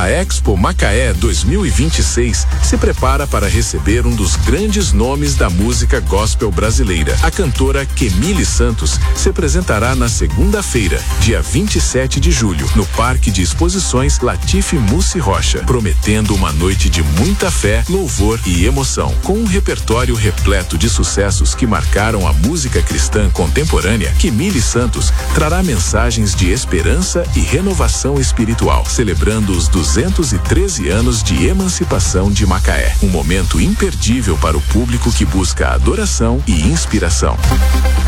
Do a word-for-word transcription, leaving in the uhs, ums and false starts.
A Expo Macaé dois mil e vinte e seis se prepara para receber um dos grandes nomes da música gospel brasileira. A cantora Kemily Santos se apresentará na segunda-feira, dia vinte e sete de julho, no Parque de Exposições Latife Mussi Rocha, prometendo uma noite de muita fé, louvor e emoção. Com um repertório repleto de sucessos que marcaram a música cristã contemporânea, Kemily Santos trará mensagens de esperança e renovação espiritual, celebrando os duzentos e treze anos de emancipação de Macaé. Um momento imperdível para o público que busca adoração e inspiração.